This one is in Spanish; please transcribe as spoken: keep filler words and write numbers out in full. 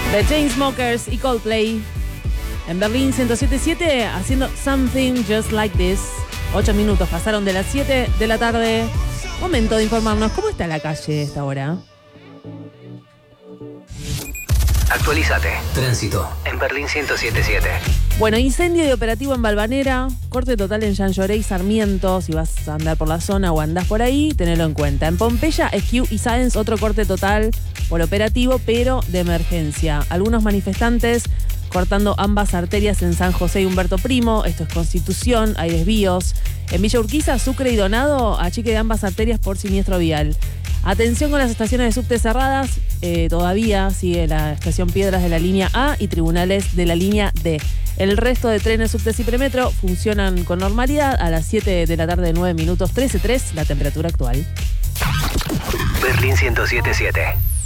The Chainsmokers y Coldplay en Berlín ciento siete punto siete haciendo Something Just Like This. Ocho minutos pasaron de las siete de la tarde. Momento de informarnos. ¿Cómo está la calle a esta hora? Actualízate. Tránsito en Berlín ciento siete punto siete. Bueno, incendio y operativo en Valvanera, corte total en Jean Lloré y Sarmiento. Si vas a andar por la zona o andás por ahí, tenelo en cuenta. En Pompeya, Esquiú y Sáenz, otro corte total por operativo, pero de emergencia. Algunos manifestantes cortando ambas arterias en San José y Humberto Primo. Esto es Constitución, hay desvíos. En Villa Urquiza, Sucre y Donado, achique de ambas arterias por siniestro vial. Atención con las estaciones de subte cerradas, eh, todavía sigue la estación Piedras de la línea A y tribunales de la línea D. El resto de trenes, subtes y premetro funcionan con normalidad. A las siete de la tarde, nueve minutos, trece punto tres, la temperatura actual. Berlín ciento siete punto siete.